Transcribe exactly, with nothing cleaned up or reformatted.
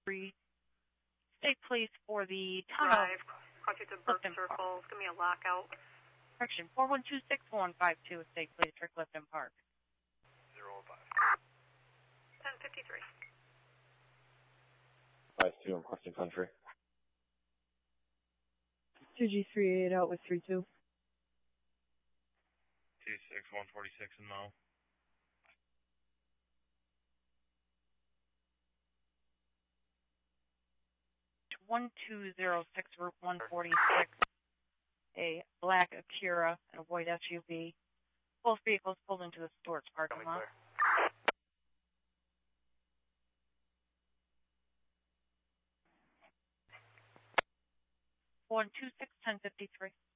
Three. Stay please for the tunnel. Drive, crossing to Burke Circle. It's going to be a lockout. Correction, four one two six one five two. Stay please for Clifton Park. Zero five. ten fifty-three. five two, I'm crossing country. two G three eight out with three two. Two six one forty six in Mo. one two zero six Route one forty-six, a black Acura and a white S U V. Both vehicles pulled into the storage parking Coming lot. clear. one two six ten fifty-three.